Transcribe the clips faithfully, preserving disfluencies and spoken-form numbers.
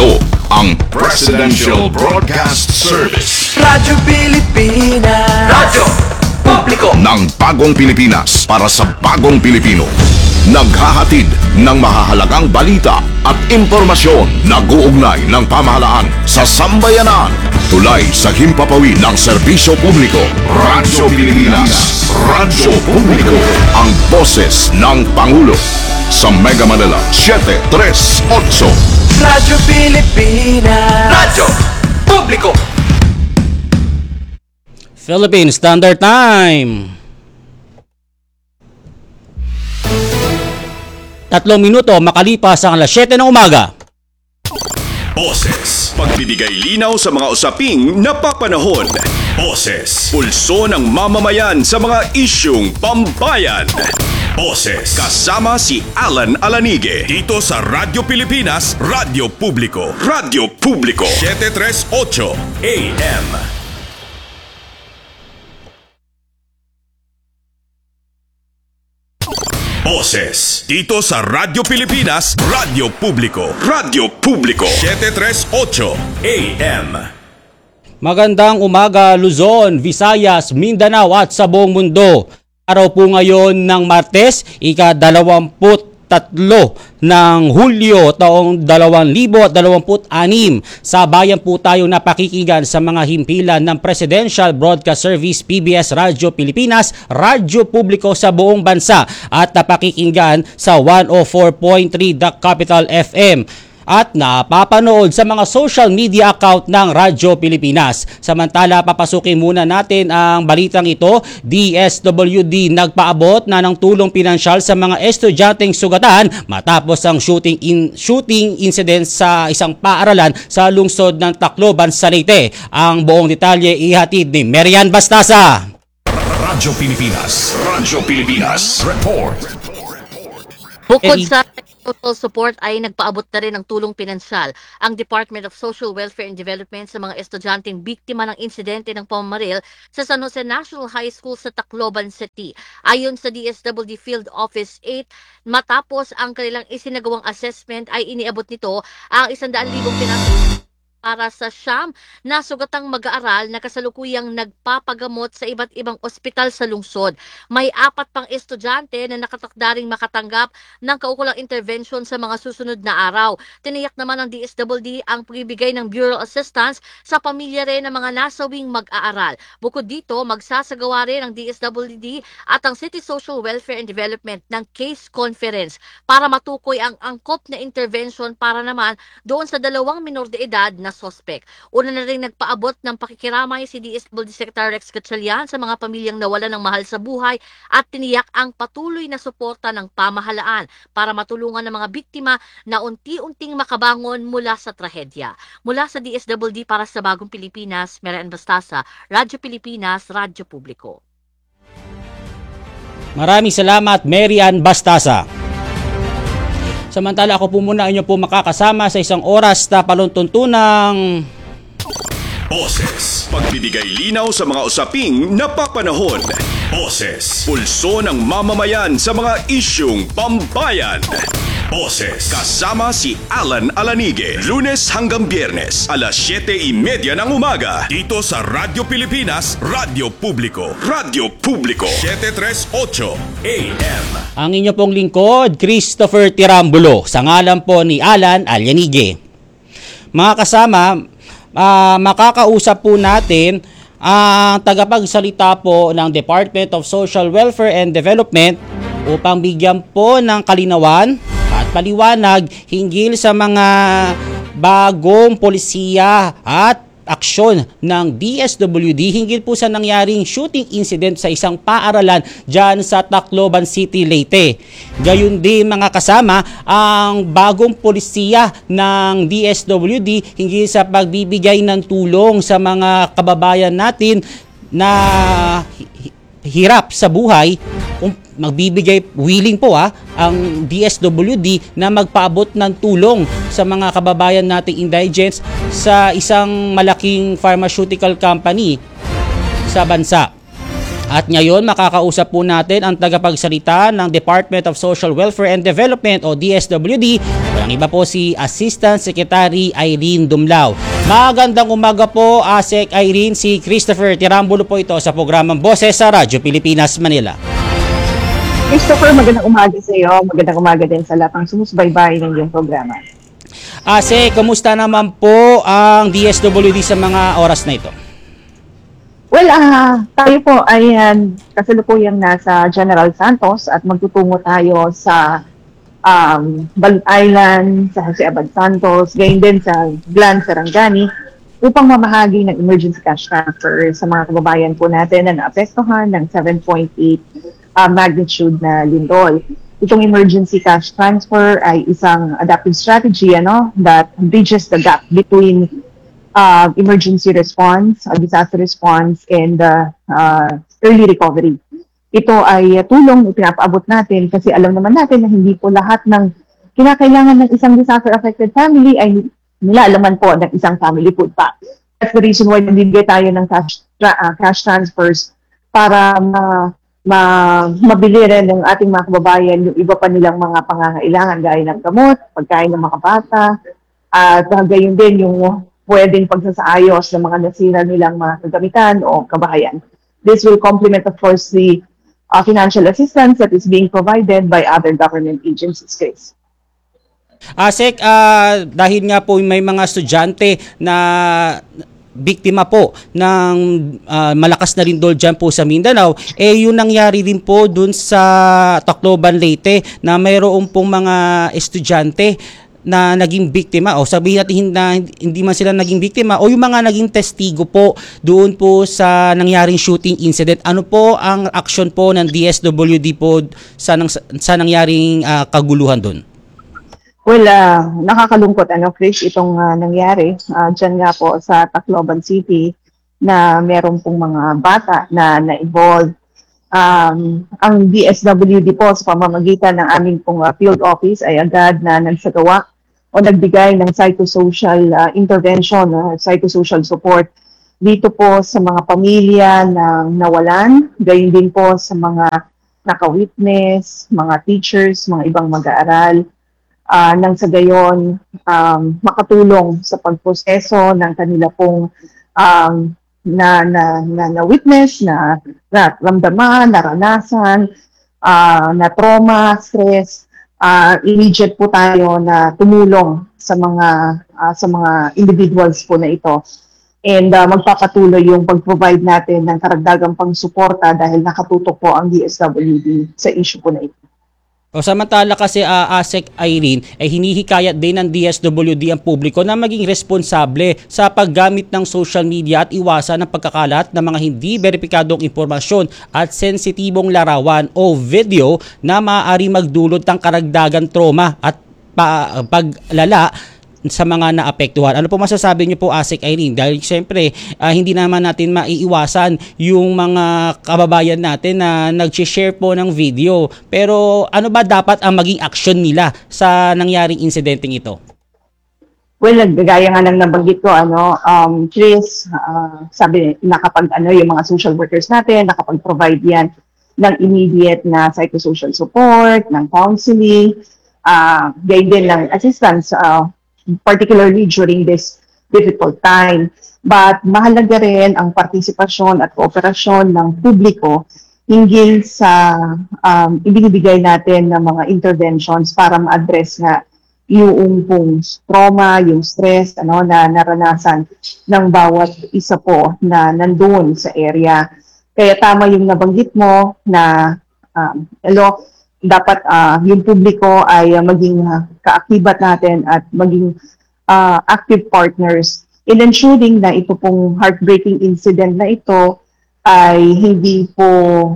Ito ang Presidential Broadcast Service. Radyo Pilipinas. Radyo Publiko ng bagong Pilipinas para sa bagong Pilipino. Naghahatid ng mahahalagang balita at impormasyon na guugnay ng pamahalaan sa sambayanan. Tulay sa himpapawid ng serbisyo publiko. Radyo Pilipinas. Radyo Publiko. Ang boses ng Pangulo. Sa Mega Manila, seven tres eight. Radyo Pilipinas. Radyo Publiko. Philippine Standard Time. Tatlong minuto makalipas ang alas siyete ng umaga. Boses, pagbibigay linaw sa mga usaping napapanahon. Boses, pulso ng mamamayan sa mga isyung pambayan. Boses, kasama si Alan Alanige dito sa Radyo Pilipinas, Radyo Publiko. Radyo Publiko, seven tres eight A M. Boses, dito sa Radyo Pilipinas, Radyo Publiko. Radyo Publiko, seven tres eight A M. Magandang umaga Luzon, Visayas, Mindanao at sa buong mundo. Araw po ngayon ng Martes, ika-dalawamput tatlo ng Hulyo taong dalawang libo at dalawampu't anim. Sa bayan po tayo napakikinggan sa mga himpilan ng Presidential Broadcast Service P B S Radyo Pilipinas, Radyo Publiko sa buong bansa at napakikinggan sa one oh four point three The Capital F M. At napapanood sa mga social media account ng Radyo Pilipinas. Samantala, papasukin muna natin ang balitang ito. D S W D nagpaabot na ng tulong pinansyal sa mga estudyanteng sugatan matapos ang shooting in, shooting incident sa isang paaralan sa lungsod ng Tacloban sa Leyte. Ang buong detalye ihatid ni Marian Bastasa. Radyo Pilipinas. Radyo Pilipinas. Report. Bukod sa total support ay nagpaabot na rin ng tulong pinansyal ang Department of Social Welfare and Development sa mga estudyanteng biktima ng insidente ng pamamaril sa San Jose National High School sa Tacloban City. Ayon sa D S W D Field Office eight, matapos ang kanilang isinagawang assessment ay iniabot nito ang one hundred thousand pinansyal para sa siyam na sugatang mag-aaral na kasalukuyang nagpapagamot sa iba't ibang ospital sa lungsod. May apat pang estudyante na nakatakdaring makatanggap ng kaukulang intervention sa mga susunod na araw. Tiniyak naman ng D S W D ang pagbibigay ng Bureau Assistance sa pamilya rin ng mga nasawing mag-aaral. Bukod dito, magsasagawa rin ang D S W D at ang City Social Welfare and Development ng case conference para matukoy ang angkop na intervention para naman doon sa dalawang minor de edad na sospek. Una na rin nagpaabot ng pakikiramay si D S W D Secretary Rex Gatchalian sa mga pamilyang nawalan ng mahal sa buhay at tiniyak ang patuloy na suporta ng pamahalaan para matulungan ng mga biktima na unti-unting makabangon mula sa trahedya. Mula sa D S W D para sa Bagong Pilipinas, Marian Bastasa, Radyo Pilipinas, Radyo Publiko. Maraming salamat, Marian Bastasa. Samantala, ako po muna inyo po makakasama sa isang oras na paluntuntunang Boses, pagbibigay linaw sa mga usaping napapanahon. Boses, pulso ng mamamayan sa mga isyung pambayan. Boses, kasama si Alan Alanige, Lunes hanggang Biyernes, alas siyete trenta ng umaga, dito sa Radyo Pilipinas, Radyo Publiko. Radyo Publiko, seven tres eight A M. ang inyo pong lingkod, Christopher Tirambulo, sa ngalan po ni Alan Alanige. Mga kasama, uh, makakausap po natin ang tagapagsalita po ng Department of Social Welfare and Development upang bigyan po ng kalinawan at paliwanag hinggil sa mga bagong polisiya at aksyon ng D S W D hinggil po sa nangyaring shooting incident sa isang paaralan dyan sa Tacloban City, Leyte. Gayon din mga kasama ang bagong polisiya ng D S W D hinggil sa pagbibigay ng tulong sa mga kababayan natin na hirap sa buhay. Magbibigay, willing po ah, ang D S W D na magpaabot ng tulong sa mga kababayan nating indigents sa isang malaking pharmaceutical company sa bansa. At ngayon, makakausap po natin ang tagapagsalita ng Department of Social Welfare and Development o D S W D. Walang iba po si Assistant Secretary Irene Dumlao. Magandang umaga po, Asek Irene. Si Christopher Tirambulo po ito sa programang Boses sa Radyo Pilipinas, Manila. Christopher, magandang umaga sa iyo. Magandang umaga din sa lahat ng sumusubaybay ng iyong programa. Asek, kamusta naman po ang D S W D sa mga oras na ito? Well, uh, tayo po ay uh, kasalukuyang nasa General Santos at magtutungo tayo sa um, Balut Island, sa Jose Abad Santos, gayon din sa Glan, Sarangani, upang mamahagi ng emergency cash transfer sa mga kababayan po natin na naapektuhan ng seven point eight uh, magnitude na lindol. Itong emergency cash transfer ay isang adaptive strategy ano, that bridges the gap between Uh, emergency response, uh, disaster response, and uh, uh, early recovery. Ito ay uh, tulong na pinapaabot natin kasi alam naman natin na hindi po lahat ng kinakailangan ng isang disaster-affected family ay nilalaman po ng isang family food pack. That's the reason why nabibigay tayo ng cash, tra- uh, cash transfers para ma, ma, mabili rin ng ating mga kababayan yung iba pa nilang mga pangangailangan gaya ng gamot, pagkain ng mga bata, at uh, gayon din yung pwedeng pagsasaayos ng mga nasira nilang mga kagamitan o kabahayan. This will complement, of course, the uh, financial assistance that is being provided by other government agencies, Chris. Asek, uh, dahil nga po may mga estudyante na biktima po ng uh, malakas na lindol dyan po sa Mindanao, eh yung nangyari din po dun sa Tacloban, Leyte na mayroon pong mga estudyante na naging biktima o sabihin natin na hindi man sila naging biktima o yung mga naging testigo po doon po sa nangyaring shooting incident. Ano po ang action po ng D S W D po sa, nang, sa nangyaring uh, kaguluhan doon? Well, uh, nakakalungkot ano Chris itong uh, nangyari uh, dyan nga po sa Tacloban City na meron pong mga bata na na-involve. Um, ang D S W D po sa pamamagitan ng aming pong uh, field office ay agad na nagsagawa o nagbigay ng psychosocial uh, intervention, uh, psychosocial support dito po sa mga pamilya na nawalan, gayon din po sa mga naka-witness, mga teachers, mga ibang mag-aaral, uh, nang sa gayon um, makatulong sa pagproseso ng kanila pong um, na, na, na, na witness, na, na ramdaman, naranasan, uh, na trauma, stress. Uh, immediate po tayo na tumulong sa mga uh, sa mga individuals po na ito. And uh, magpapatuloy yung pag-provide natin ng karagdagang pang-suporta dahil nakatutok po ang D S W D sa issue po na ito. O samantala kasi uh, Asek Irene ay eh, hinihikayat din ng D S W D ang publiko na maging responsable sa paggamit ng social media at iwasan ang pagkakalat ng mga hindi beripikadong impormasyon at sensitibong larawan o video na maaari magdulot ng karagdagan trauma at pa, paglala sa mga naapektuhan. Ano po masasabi niyo po, Asek Irene? Dahil siyempre, uh, hindi naman natin maiiwasan yung mga kababayan natin na nag-share po ng video. Pero ano ba dapat ang maging action nila sa nangyaring insidenteng ito? Well, gaya nga ng nabanggit ko, ano, um, Chris, uh, sabi, nakapag, ano, yung mga social workers natin, nakapag-provide yan ng immediate na psychosocial support, ng counseling, uh, gayon din ng assistance, uh, particularly during this difficult time. But mahalaga rin ang partisipasyon at kooperasyon ng publiko hinggil sa um, ibinibigay natin ng mga interventions para ma-address nga yung pong trauma, yung stress ano, na naranasan ng bawat isa po na nandoon sa area. Kaya tama yung nabanggit mo na um, hello, dapat uh, yung publiko ay uh, maging uh, kaakibat natin at maging uh, active partners in ensuring na ito pong heartbreaking incident na ito ay hindi po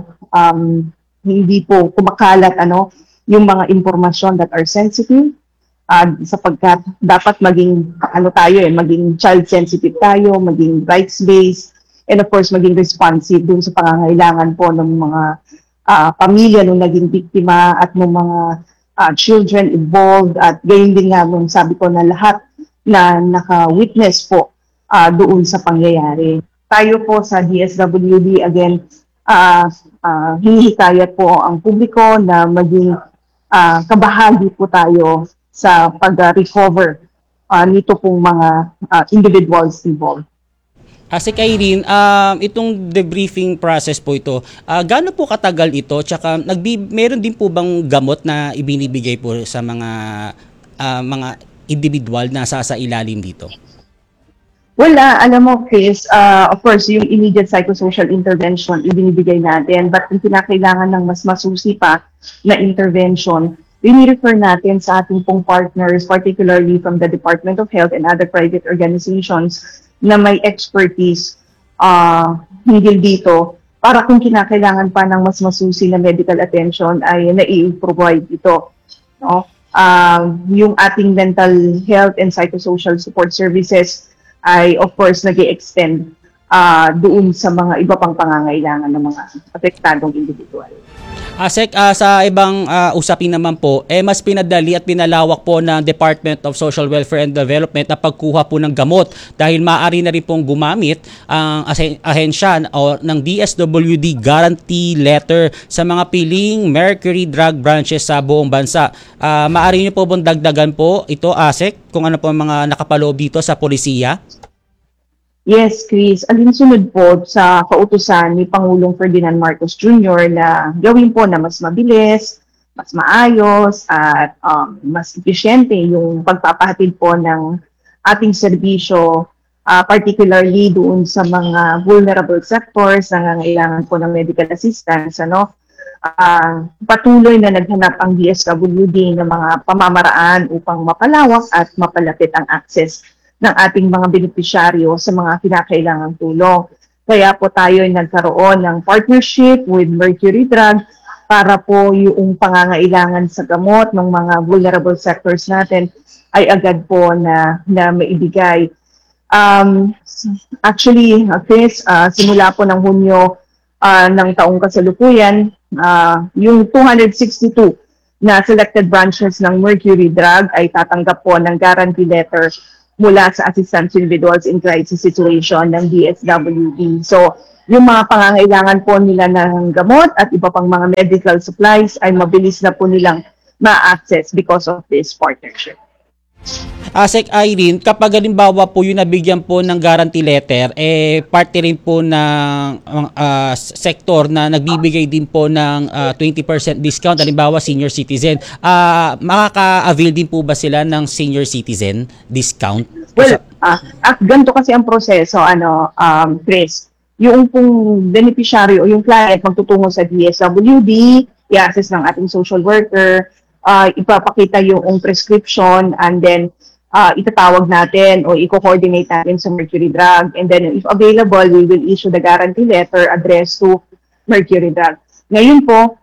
um, hindi po kumakalat ano yung mga impormasyon that are sensitive uh, sapagkat dapat maging ano tayo eh maging child sensitive tayo, maging rights based, and of course maging responsive dun sa pangangailangan po ng mga Uh, pamilya nung naging biktima at ng mga uh, children involved at gayon din nga nung sabi ko na lahat na naka-witness po uh, doon sa pangyayari. Tayo po sa D S W D again uh, uh, hinihikayat po ang publiko na maging uh, kabahagi po tayo sa pag-recover uh, nito pong mga uh, individuals involved. Ase Irene, um, itong debriefing process po ito, uh, gaano po katagal ito? Tsaka nagbi meron din po bang gamot na ibinibigay po sa mga uh, mga individual na sa ilalim dito? Wala, alam mo Chris, uh, of course, yung immediate psychosocial intervention ibinibigay natin, but kung kinakailangan ng mas masusi pa na intervention, ini-refer natin sa ating pong partners, particularly from the Department of Health and other private organizations na may expertise uh, hinggil dito para kung kinakailangan pa ng mas masusi na medical attention ay nai-provide ito. No? Uh, yung ating mental health and psychosocial support services ay of course nag-i-extend uh, doon sa mga iba pang pangangailangan ng mga apektadong individual. Asek, uh, sa ibang uh, usapin naman po, eh mas pinadali at pinalawak po ng Department of Social Welfare and Development na pagkuha po ng gamot dahil maaari na rin pong gumamit ang uh, ahensya o ng D S W D guarantee letter sa mga piling Mercury drug branches sa buong bansa. Uh, maaari niyo po bang dagdagan po ito, Asek, kung ano po ang mga nakapaloob dito sa polisiya? Yes, Chris. Alinsunod po sa kautusan ni Pangulong Ferdinand Marcos Junior na gawin po na mas mabilis, mas maayos, at um, mas epesyente yung pagpapahatid po ng ating serbisyo, uh, particularly doon sa mga vulnerable sectors na nangangailangan po ng medical assistance. Ano? Uh, patuloy na naghanap ang D S W D ng mga pamamaraan upang mapalawak at mapalapit ang access ng ating mga benepisyaryo sa mga kinakailangang tulong. Kaya po tayo ay nagkaroon ng partnership with Mercury Drug para po yung pangangailangan sa gamot ng mga vulnerable sectors natin ay agad po na, na maibigay. Um, actually, Chris, uh, simula po ng Hunyo uh, ng taong kasalukuyan, uh, yung two hundred sixty-two na selected branches ng Mercury Drug ay tatanggap po ng guarantee letter mula sa Assistance to Individuals in Crisis Situation ng D S W D. So, yung mga pangangailangan po nila ng gamot at iba pang mga medical supplies ay mabilis na po nilang ma-access because of this partnership. Asek Irene, kapag halimbawa po yung nabigyan po ng guarantee letter, eh parte rin po ng uh, sektor na nagbibigay din po ng uh, twenty percent discount, halimbawa senior citizen. Uh, makaka-avail din po ba sila ng senior citizen discount? Well, uh, at ganito kasi ang proseso, ano, um, Chris, yung pong beneficiary o yung client magtutungo sa D S W D, i-access ng ating social worker, uh, ipapakita yung prescription, and then uh, itatawag natin o i-coordinate natin sa Mercury Drug. And then if available, we will issue the guarantee letter addressed to Mercury Drug. Ngayon po,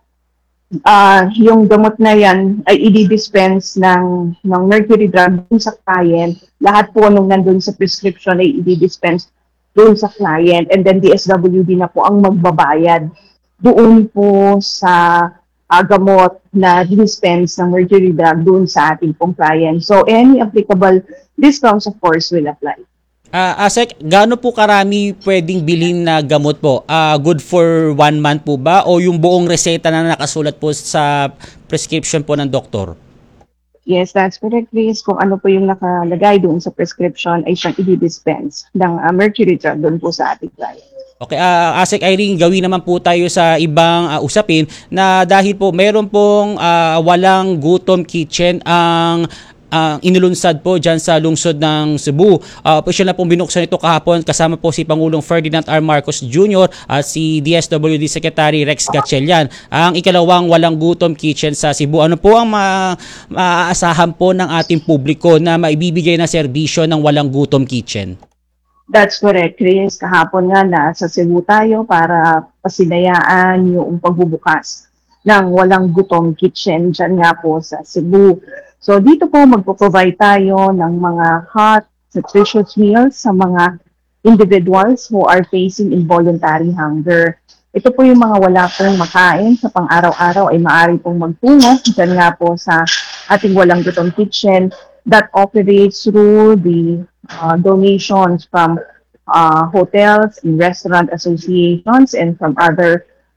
uh, yung gamot na yan ay i-dispense ng, ng Mercury Drug dun sa client. Lahat po nung nandun sa prescription ay i-dispense dun sa client. And then D S W D na po ang magbabayad doon po sa uh, gamot na dispense ng Mercury Drug doon sa ating pong client. So, any applicable discounts, of course, will apply. Uh, Asek, gaano po karami pwedeng bilhin na gamot po? Uh, good for one month po ba? O yung buong reseta na nakasulat po sa prescription po ng doktor? Yes, that's correct, Chris. Kung ano po yung nakalagay doon sa prescription ay siyang i-dispense ng uh, Mercury Drug doon po sa ating client. Okay, uh, Asek Irene, gawin naman po tayo sa ibang uh, usapin na dahil po meron pong uh, walang gutom kitchen ang uh, inilunsad po dyan sa lungsod ng Cebu. Uh, Opisyal na pong binuksan ito kahapon kasama po si Pangulong Ferdinand R. Marcos Junior at si D S W D Secretary Rex Gatchalian. Ang ikalawang walang gutom kitchen sa Cebu. Ano po ang ma- maaasahan po ng ating publiko na maibibigay na serbisyo ng walang gutom kitchen? That's correct, Chris. Kahapon nga na sa Cebu tayo para pasinayaan yung pagbubukas ng walang gutom kitchen dyan nga po sa Cebu. So dito po magpo-provide tayo ng mga hot, nutritious meals sa mga individuals who are facing involuntary hunger. Ito po yung mga wala pong makain sa pang-araw-araw ay maaari pong magtungo dyan nga po sa ating walang gutom kitchen that operates through the Uh, donations from uh, hotels and restaurant associations and from other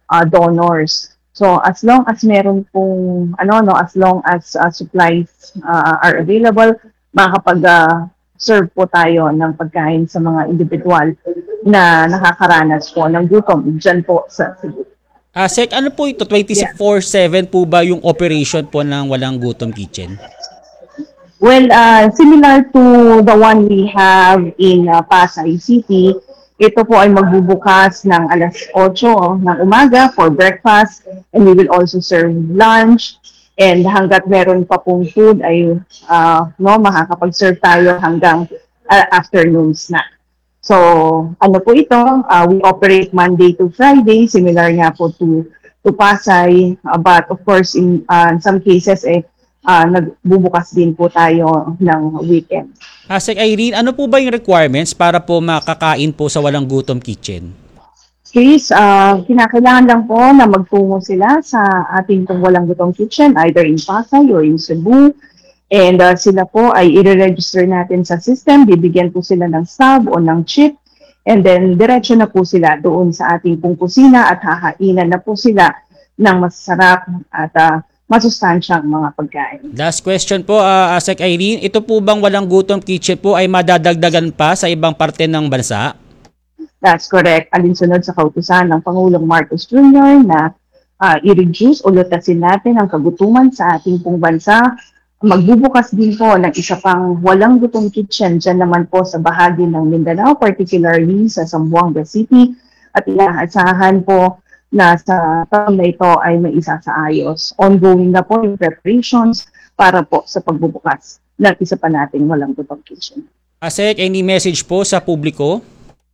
uh, donors. So as long as meron pong ano no, as long as uh, supplies uh, are available, makakapag uh, serve po tayo ng pagkain sa mga individual na nakakaranas po ng gutom dyan po sa Cebu. Ah, Sec, ano po ito? twenty-four seven po ba yung operation po ng Walang Gutom Kitchen? Well, uh, similar to the one we have in uh, Pasay City, ito po ay magbubukas ng alas otso ng umaga for breakfast, and we will also serve lunch. And hanggat meron pa pong food ay uh, no, makakapag-serve tayo hanggang uh, afternoon snack. So, ano po ito? Uh, we operate Monday to Friday, similar nga po to, to Pasay. Uh, but of course, in, uh, in some cases, eh, uh, nagbubukas din po tayo ng weekend. Ah, Sec Irene, ano po ba yung requirements para po makakain po sa Walang Gutom Kitchen? Chris, uh, kinakailangan lang po na magtungo sila sa ating Walang Gutom Kitchen, either in Pasay or in Cebu. And uh, sila po ay i-register natin sa system, bibigyan po sila ng stub o ng chip, and then diretso na po sila doon sa ating pong kusina at hahainan na po sila ng masarap at uh, masustansyang mga pagkain. Last question po, uh, Sec Irene, ito po bang Walang Gutom Kitchen po ay madadagdagan pa sa ibang parte ng bansa? That's correct. Alinsunod sa kautusan ng Pangulong Marcos Junior na uh, i-reduce o lutasin natin ang kagutuman sa ating pong bansa. Magbubukas din po ng isa pang Walang Gutom Kitchen dyan naman po sa bahagi ng Mindanao, particularly sa Zamboanga City. At inaasahan po na sa taon na ito ay may isa sa ayos. Ongoing na po yung preparations para po sa pagbubukas ng isa pa nating Walang Gutom Kitchen. Asek, any message po sa publiko?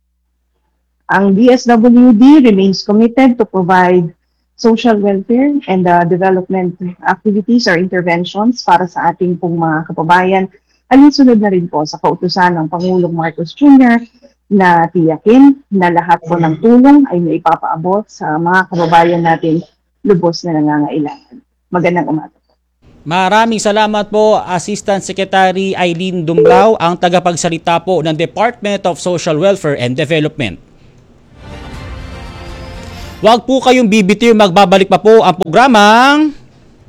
Ang D S W D remains committed to provide social welfare and uh, development activities or interventions para sa ating pong mga kababayan. Alinsunod na rin po sa kautusan ng Pangulong Marcos Junior na tiyakin na lahat po ng tulong ay maipapaabot sa mga kababayan natin lubos na nangangailangan. Magandang umaga. Maraming salamat po, Assistant Secretary Eileen Dumbrao, ang tagapagsalita po ng Department of Social Welfare and Development. Huwag po kayong bibitiw, magbabalik pa po ang programang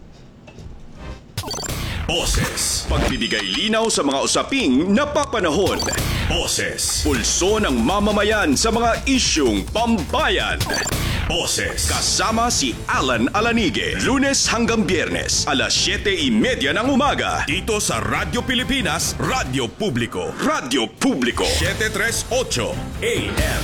Boses, pagbibigay linaw sa mga usaping napapanahon. Boses, pulso ng mamamayan sa mga isyung pambayan. Boses, kasama si Alan Alanige. Lunes hanggang Biyernes, alas siyete trenta ng umaga. Dito sa Radyo Pilipinas, Radyo Publiko. Radyo Publiko, seven thirty-eight A M.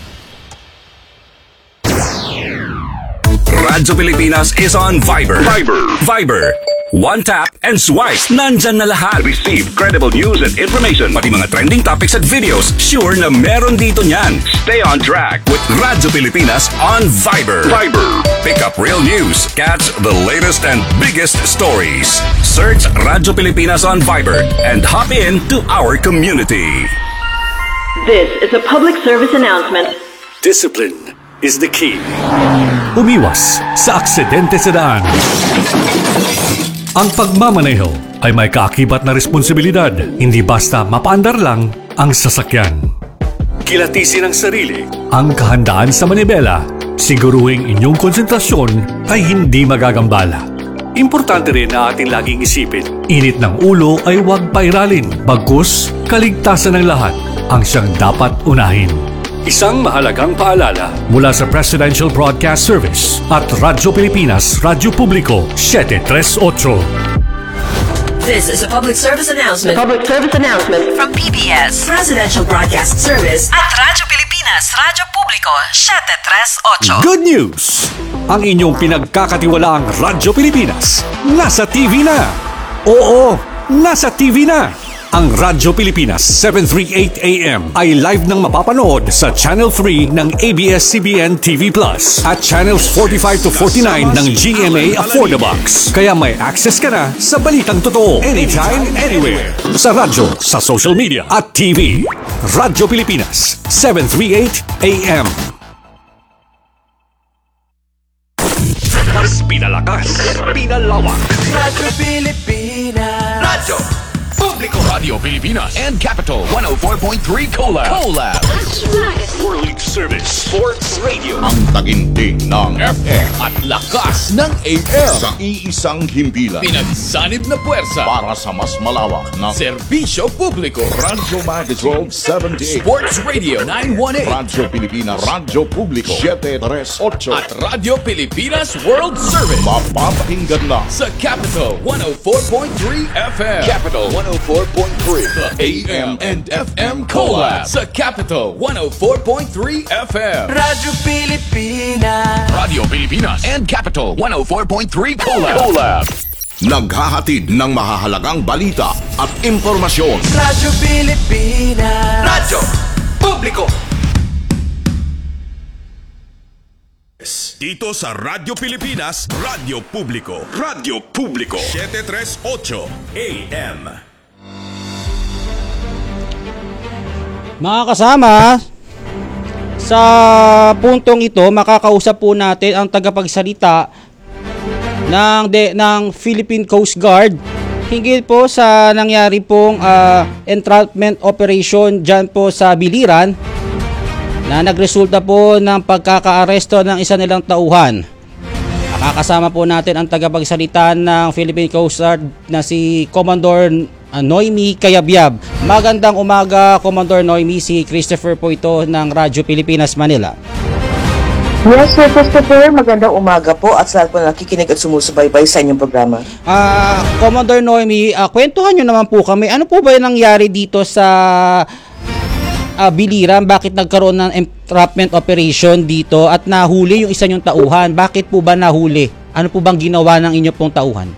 Radyo Pilipinas is on Viber. Viber. Viber. One tap and swipe. Nandyan na lahat. Receive credible news and information. Pati mga trending topics at videos. Sure na meron dito niyan. Stay on track with Radyo Pilipinas on Viber. Viber. Pick up real news. Catch the latest and biggest stories. Search Radyo Pilipinas on Viber and hop in to our community. This is a public service announcement. Discipline is the key. Umiwas sa aksidente sa daan. Ang pagmamaneho ay may kaakibat na responsibilidad, hindi basta mapaandar lang ang sasakyan. Kilatisin ang sarili, ang kahandaan sa manibela, siguruhing inyong konsentrasyon ay hindi magagambala. Importante rin na ating laging isipin, init ng ulo ay huwag pairalin, bagkus kaligtasan ng lahat ang siyang dapat unahin. Isang mahalagang paalala mula sa Presidential Broadcast Service at Radyo Pilipinas, Radyo Publiko, seven thirty-eight. This is a public service announcement. Public service announcement From P B S, Presidential Broadcast Service at Radyo Pilipinas, Radyo Publiko, seven thirty-eight. Good news! Ang inyong pinagkakatiwalaang Radyo Pilipinas nasa T V na. Oo, nasa T V na. Ang Radyo Pilipinas seven thirty-eight A M ay live nang mapapanood sa Channel three ng A B S C B N T V Plus at Channels forty-five to forty-nine ng G M A Affordabox. Kaya may access ka na sa balitang totoo anytime, anywhere. Sa radyo, sa social media at T V. Radyo Pilipinas seven thirty-eight A M. Mas pinalakas, pinalawak. Radyo Pilipinas. Radyo Publiko. Radio Pilipinas and Capital one oh four point three Collab. Collab. World Service Sports Radio. Ang taginting ng F M At lakas ng A M. sa iisang himpilan Pinagsanib na puwersa. para sa mas malawak na Serbisyo publiko. Radyo Mag twelve seventy-eight. Sports Radio nine one eight. Radyo Pilipinas, Radyo Publiko seven thirty-eight. At Radyo Pilipinas World Service. Mapapakinggan na Sa Capital one oh four point three F M. Capital one oh four point three. The A M and F M Collab. Sa Capital one oh four point three F M. Radyo Pilipinas. Radio Pilipinas and Capital one oh four point three Collab. Collab. Naghahatid ng mahahalagang balita at impormasyon. Radyo Pilipinas. Radyo Publiko. Dito sa Radyo Pilipinas, Radyo Publiko. Radyo Publiko seven thirty-eight A M. Mga kasama, sa puntong ito, makakausap po natin ang tagapagsalita ng, de, ng Philippine Coast Guard hinggil po sa nangyari pong uh, entrapment operation dyan po sa Biliran na nagresulta po ng pagkakaaresto ng isa nilang tauhan. Makakasama po natin ang tagapagsalita ng Philippine Coast Guard na si Commodore uh, Noemi Cayabyab. Magandang umaga, Commodore Noemi. Si Christopher po ito ng Radyo Pilipinas Manila. Yes, Sir Christopher. Magandang umaga po at sa lahat po na nakikinig at sumusubaybay sa inyong programa. Uh, Commodore Noemi, uh, kwentuhan nyo naman po kami. Ano po ba yung nangyari dito sa uh, Biliran? Bakit nagkaroon ng entrapment operation dito at nahuli yung isa nyong tauhan? Bakit po ba nahuli? Ano po bang ginawa ng inyo pong tauhan?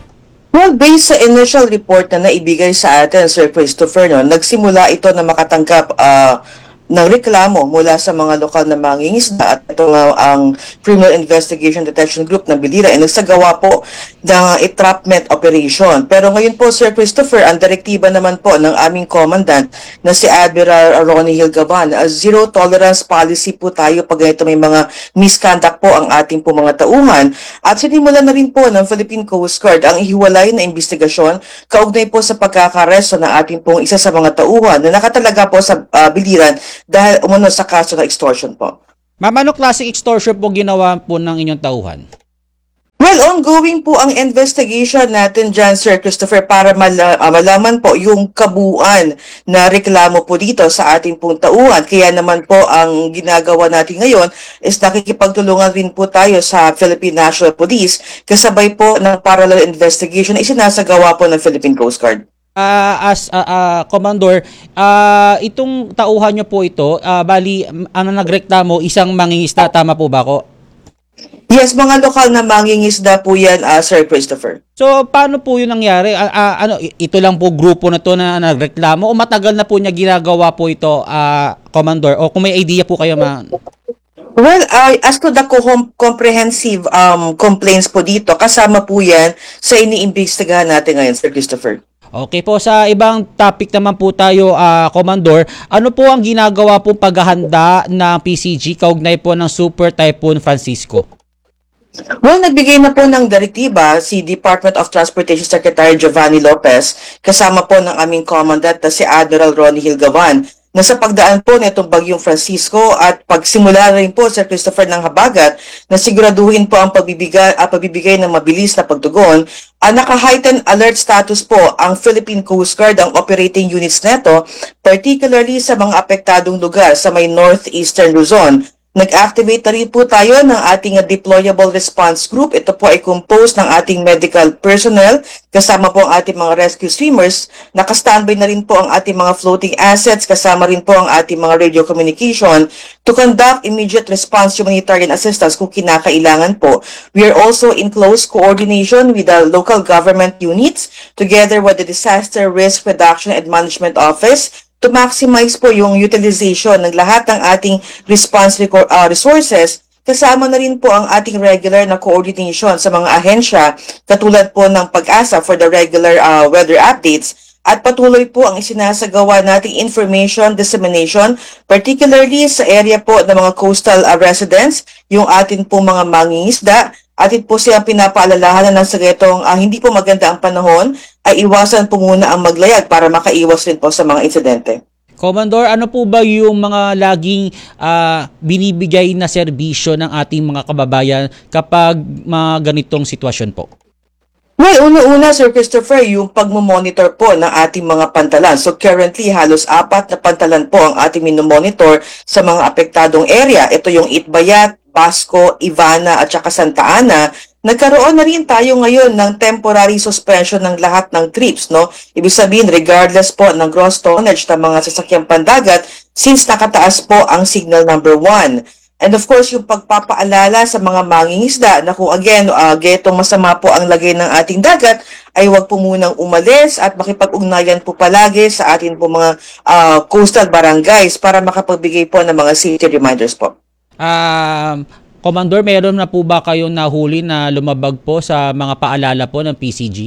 Well, based sa initial report na naibigay sa atin, Sir Christopher, no, nagsimula ito na makatanggap uh, ng reklamo mula sa mga lokal na mangingisda at ito nga ang Criminal Investigation Detection Group ng Bilira ay nagsagawa po ng entrapment operation. Pero ngayon po, Sir Christopher, ang direktiba naman po ng aming commandant na si Admiral Ronnie Hilgaban, a zero tolerance policy po tayo pag ito may mga misconduct po ang ating po mga tauhan. At sinimulan na rin po ng Philippine Coast Guard ang ihiwalay na investigasyon kaugnay po sa pagkakaresto ng ating pong isa sa mga tauhan na nakatalaga po sa uh, Biliran dahil umano sa kaso ng extortion po. Ma'am, ano klaseng extortion po ginawa po ng inyong tauhan? Well, ongoing po ang investigation natin dyan, Sir Christopher, para mala- uh, malaman po yung kabuuan na reklamo po dito sa ating pong tauhan. Kaya naman po ang ginagawa natin ngayon is nakikipagtulungan rin po tayo sa Philippine National Police kasabay po ng parallel investigation na isinasagawa po ng Philippine Coast Guard. Uh, as uh, uh, Commander, uh, itong tauhan nyo po ito, uh, bali, ano nagreklamo, isang mangingisda, tama po ba ako? Yes, mga lokal na mangingisda po yan, uh, Sir Christopher. So, paano po yun nangyari? Uh, uh, ano, ito lang po grupo na to na nagreklamo o matagal na po niya ginagawa po ito, uh, Commander? O kung may idea po kayo, ma... Well, uh, as to the co- comprehensive um, complaints po dito, kasama po yan sa iniimbestigahan natin ngayon, Sir Christopher. Okay po, sa ibang topic naman po tayo, uh, Commander, ano po ang ginagawa po paghahanda ng P C G kaugnay po ng Super Typhoon Francisco? Well, nagbigay na po ng direktiba si Department of Transportation Secretary Giovanni Lopez kasama po ng aming commandant na si Admiral Ronnie Hilgaban na sa pagdaan po nitong Bagyong Francisco at pagsimula rin po, Sir Christopher, ng habagat na siguraduhin po ang pagbibigay, uh, pagbibigay ng mabilis na pagtugon. Uh, naka-heightened alert status po ang Philippine Coast Guard, ang operating units neto, particularly sa mga apektadong lugar sa may northeastern Luzon. Nag-activate na rin po tayo ng ating deployable response group. Ito po ay composed ng ating medical personnel, kasama po ang ating mga rescue swimmers. Naka-standby na rin po ang ating mga floating assets, kasama rin po ang ating mga radio communication to conduct immediate response humanitarian assistance kung kinakailangan po. We are also in close coordination with the local government units together with the Disaster Risk Reduction and Management Office to maximize po yung utilization ng lahat ng ating response uh, resources, kasama na rin po ang ating regular na coordination sa mga ahensya katulad po ng Pag-asa for the regular uh, weather updates at patuloy po ang isinasagawa nating information dissemination, particularly sa area po ng mga coastal uh, residents, yung atin po mga mangingisda. Atin po silang pinapaalalahanan ng sa getong uh, hindi po maganda ang panahon ay iwasan po muna ang maglayag para makaiwas rin po sa mga insidente. Commander, ano po ba yung mga laging ah, binibigay na serbisyo ng ating mga kababayan kapag mga ganitong sitwasyon po? Well, una-una, Sir Christopher, yung pagmamonitor po ng ating mga pantalan. So currently, halos apat na pantalan po ang ating minomonitor sa mga apektadong area. Ito yung Itbayat, Basco, Ivana at saka Santa Ana. Nagkaroon na rin tayo ngayon ng temporary suspension ng lahat ng trips, no? Ibig sabihin, regardless po ng gross tonnage ng mga sasakyang pandagat, since nakataas po ang signal number one. And of course, yung pagpapaalala sa mga mangingisda na kung again, uh, getong masama po ang lagay ng ating dagat, ay huwag po munang umalis at makipag-ugnayan po palagi sa atin po mga uh, coastal barangays para makapagbigay po ng mga safety reminders po. Um, Commander, meron na po ba kayong nahuli na lumabag po sa mga paalala po ng P C G?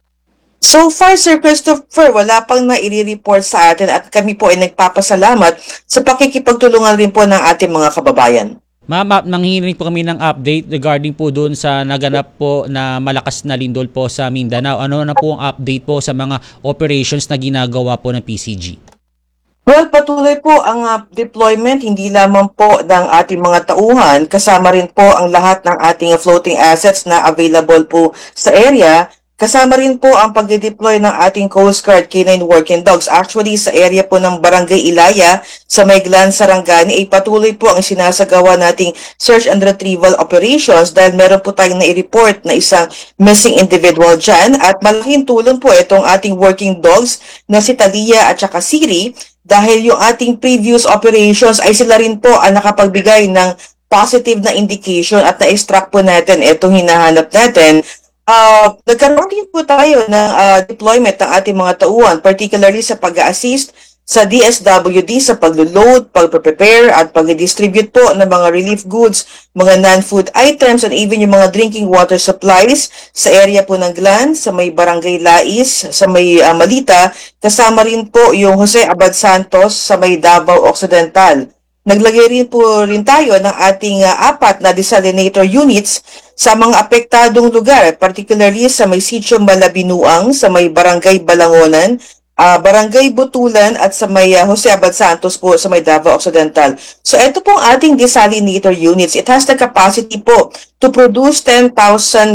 So far, Sir Christopher, wala pang naire-report sa atin at kami po ay nagpapasalamat sa pakikipagtulungan rin po ng ating mga kababayan. Ma'am, nanghihingi po kami ng update regarding po doon sa naganap po na malakas na lindol po sa Mindanao. Ano na po ang update po sa mga operations na ginagawa po ng P C G? Well, patuloy po ang uh, deployment, hindi lamang po ng ating mga tauhan, kasama rin po ang lahat ng ating floating assets na available po sa area. Kasama rin po ang pagde-deploy ng ating Coast Guard K nine working dogs. Actually, sa area po ng Barangay Ilaya, sa Mayglan, Sarangani, ay patuloy po ang sinasagawa nating search and retrieval operations dahil meron po tayong na-report na isang missing individual dyan. At malaking tulong po itong ating working dogs na si Talia at saka Siri dahil yung ating previous operations ay sila rin po ang nakapagbigay ng positive na indication at na-extract po natin itong hinahanap natin. Uh, nagkaroon din po tayo ng uh, deployment ng ating mga tauhan, particularly sa pag-assist sa D S W D sa paglo-load, pag-prepare at pag-distribute po ng mga relief goods, mga non-food items, and even yung mga drinking water supplies sa area po ng Glan, sa may Barangay Lais, sa may uh, Malita, kasama rin po yung Jose Abad Santos sa may Davao Occidental. Naglagay rin po rin tayo ng ating uh, apat na desalinator units sa mga apektadong lugar, particularly sa may Sitio Malabinuang, sa may Barangay Balangonan, uh, Barangay Butulan at sa may uh, Jose Abad Santos po sa may Davao Occidental. So ito pong ating desalinator units. It has the capacity po to produce ten thousand